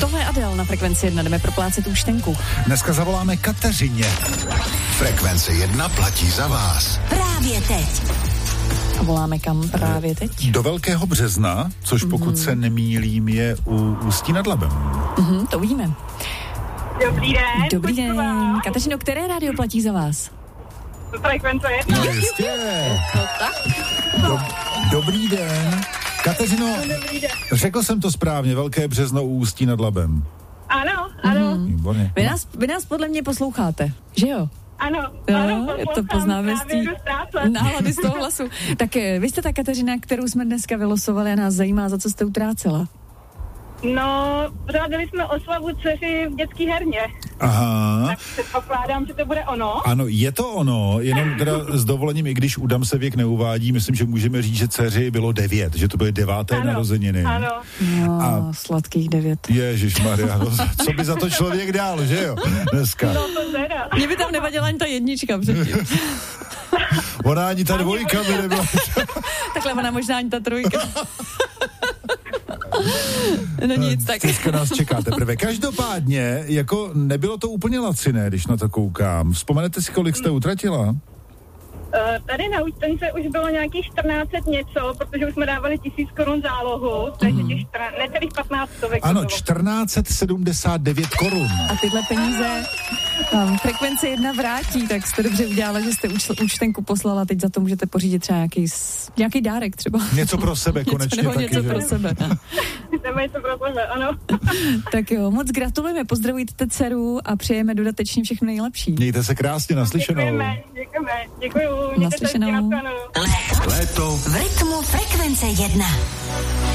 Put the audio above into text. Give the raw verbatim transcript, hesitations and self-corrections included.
Tohle je Adele na Frekvenci jedna, jdeme proplácet účtenku. Dneska zavoláme Kateřině. Frekvence jedna platí za vás. Právě teď. A voláme kam právě teď? Do Velkého Března, což pokud mm. se nemýlím, je u Ústí nad Labem. Mm, to uvidíme. Dobrý den. Dobrý den. Kateřino, které rádio platí za vás? Frekvence jedna. No jistě. No tak. Do, dobrý den. Kateřino, Dobrý den. řekl jsem to správně, Velké Březno u Ústí nad Labem. Ano, ano. Mm. Výborně. Vy nás, vy nás podle mě posloucháte, že jo? Ano, Jo, ano, to poznáme z té nálady z toho hlasu. Tak vy jste ta Kateřina, kterou jsme dneska vylosovali a nás zajímá, za co jste utrácela. No, pořádali jsme oslavu dceři v dětský herně. Aha. Tak předpokládám, že to bude ono. Ano, je to ono, jenom teda s dovolením, i když udam se věk neuvádí, myslím, že můžeme říct, že dceři bylo devět, že to byly deváté ano, narozeniny. Ano. No, A sladkých devět. Ježišmarja, no, co by za to člověk dál, že jo, dneska. No to teda. Mně by tam nevadila ani ta jednička předtím. Ona ani ta dvojka by nebyla. Takhle ona možná ani ta trojka. No nic, tak. Dneska nás čeká teprve. Každopádně, jako nebylo to úplně laciné, když na to koukám. Vzpomenete si, kolik jste utratila? Uh, tady na účtence už bylo nějakých čtrnáct set něco, protože už jsme dávali tisíc korun zálohu, takže těch čtrnáct, necelých patnáct stovek. Ano, čtrnáct set sedmdesát devět korun. A tyhle peníze um, Frekvence jedna vrátí, tak jste dobře udělala, že jste úč- účtenku poslala, teď za to můžete pořídit třeba nějaký, nějaký dárek třeba. Něco pro sebe něco, konečně nebo taky, něco že? pro sebe. Jdeme něco pro sebe, ano. Tak jo, moc gratulujeme, pozdravujte dceru a přejeme dodatečně všechno nejlepší. Mějte se krásně, naslyšenou. Děkujeme, děkujeme, děkuju. Naslyšenou. Léto v rytmu Frekvence jedna.